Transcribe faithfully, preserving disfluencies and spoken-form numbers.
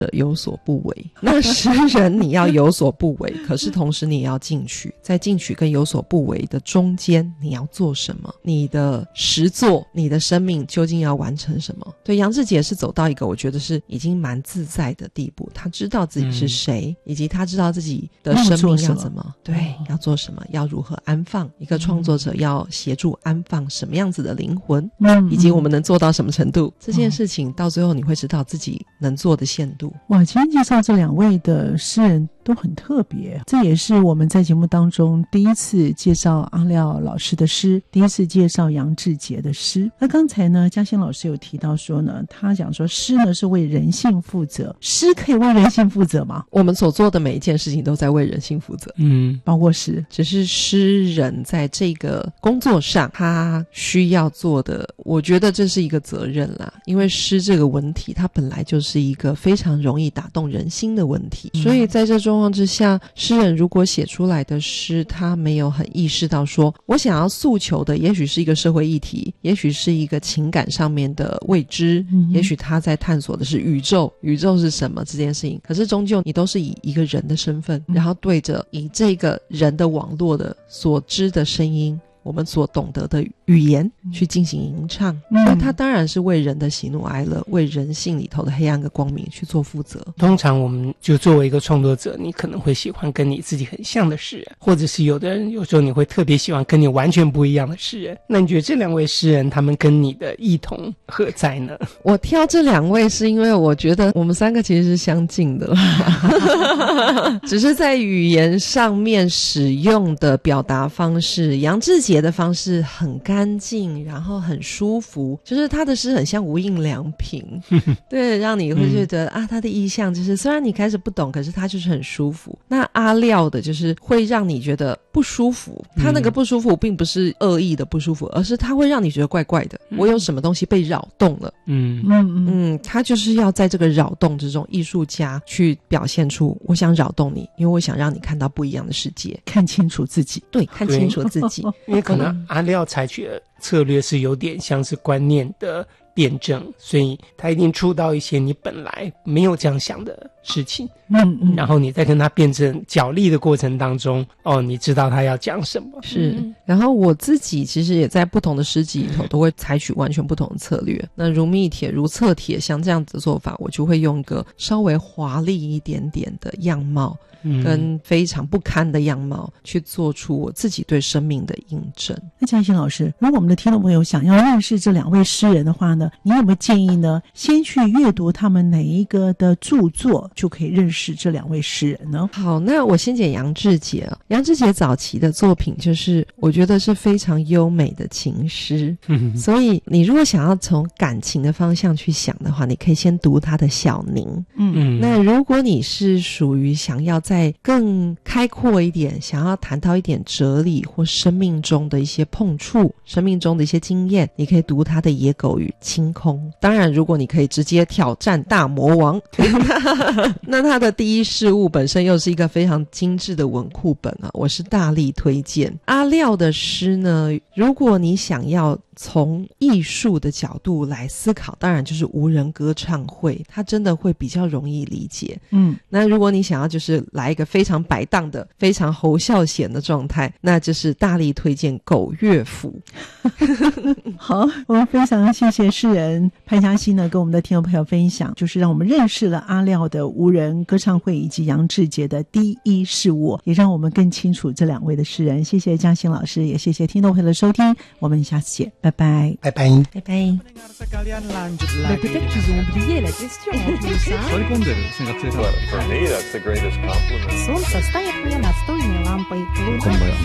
有所不为。那诗人你要有所不为，可是同时你也要进取，在进取跟有所不为的中间你要做什么，你的实作，你的生命究竟要完成什么。对，杨志杰是走到一个我觉得是已经蛮自在的地步，他知道自己是谁、嗯、以及他知道自己的生命要怎么，对、哦、要做什么，要如何安放，一个创作者要协助安放什么样子的灵魂、嗯、以及我们能做到什么程度、嗯、这件事情到最后你会知道自己能做的限度。 哇，今天介绍这两位的诗人都很特别，这也是我们在节目当中第一次介绍阿廖老师的诗，第一次介绍杨志杰的诗。那刚才呢嘉欣老师有提到说呢，他讲说诗呢是为人性负责，诗可以为人性负责吗？ 我们所做的每一件事情都在为人性负责， 嗯，包括诗， 只是诗人在这个工作上他需要做的，我觉得这是一个责任啦，因为诗这个文体它本来就是一个非常容易打动人心的文体、嗯、所以在这状况之下，诗人如果写出来的诗他没有很意识到说我想要诉求的也许是一个社会议题，也许是一个情感上面的未知、嗯、也许他在探索的是宇宙，宇宙是什么这件事情，可是终究你都是以一个人的身份、嗯、然后对着以这个人的网络的所知的声音，我们所懂得的语言去进行吟唱、嗯、所以他当然是为人的喜怒哀乐，为人性里头的黑暗跟光明去做负责。 通常我们就作为一个创作者，你可能会喜欢跟你自己很像的诗人，或者是有的人有时候你会特别喜欢跟你完全不一样的诗人。那你觉得这两位诗人他们跟你的异同何在呢？ 我挑这两位是因为我觉得我们三个其实是相近的只是在语言上面使用的表达方式，杨志杰的方式很干净，然后很舒服，就是他的诗很像无印良品对，让你会觉得、嗯、啊，他的意象就是虽然你开始不懂，可是他就是很舒服。那阿廖的就是会让你觉得不舒服，他那个不舒服并不是恶意的不舒服、嗯、而是他会让你觉得怪怪的、嗯、我有什么东西被扰动了。 嗯嗯嗯，他就是要在这个扰动之中，艺术家去表现出我想扰动你，因为我想让你看到不一样的世界， 看清楚自己。 对，看清楚自己因为可能阿廖采取的策略是有点像是观念的辩证，所以他一定触到一些你本来没有这样想的事情，嗯嗯，然后你在跟他辩证角力的过程当中，哦，你知道他要讲什么。 是、嗯、然后我自己其实也在不同的诗集里头都会采取完全不同的策略。那如密帖如侧帖像这样子的做法，我就会用一个稍微华丽一点点的样貌、嗯、跟非常不堪的样貌去做出我自己对生命的印证。 那嘉欣老师，如果我们的听众朋友想要认识这两位诗人的话呢，你有没有建议呢？先去阅读他们哪一个的著作就可以认识这两位诗人呢？ 好，那我先讲杨志杰。杨志杰早期的作品就是我觉得是非常优美的情诗、嗯、所以你如果想要从感情的方向去想的话，你可以先读他的小宁。嗯，那如果你是属于想要再更开阔一点，想要谈到一点哲理或生命中的一些碰触，生命中的一些经验，你可以读他的野狗与清空。当然如果你可以直接挑战大魔王那他的第一事物本身又是一个非常精致的文库本啊，我是大力推荐。阿廖的诗呢，如果你想要从艺术的角度来思考，当然就是无人歌唱会，它真的会比较容易理解。嗯，那如果你想要就是来一个非常摆荡的非常侯孝贤的状态，那就是大力推荐狗乐府好，我们非常谢谢诗人潘嘉欣呢跟我们的听众朋友分享，就是让我们认识了阿廖的无人歌唱会以及杨志杰的第一事物，也让我们更清楚这两位的诗人。谢谢嘉欣老师，也谢谢听众朋友的收听，我们下次见，拜拜拜拜拜拜。 Peut-être qu'ils ont oublié la question en plus, hein? Well, for me, that's the greatest compliment. Солнце стоит мне над стойной лампой.